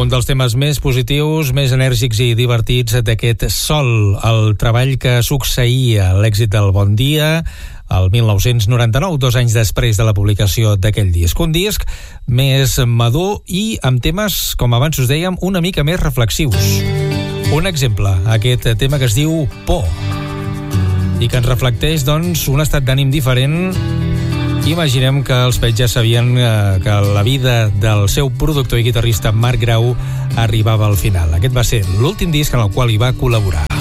Un dels temes més positius, més enèrgics i divertits d'aquest Sol, el treball que succeïa l'èxit del Bon Dia el 1999, 2 anys després de la publicació d'aquell disc. Un disc més madur i amb temes, com abans us dèiem, una mica més reflexius. Un exemple, aquest tema que es diu Por, i que ens reflecteix, doncs, un estat d'ànim diferent. Imaginem que els Pets ja sabien que la vida del seu productor i guitarrista Marc Grau arribava al final. Aquest va ser l'últim disc en el qual hi va col·laborar.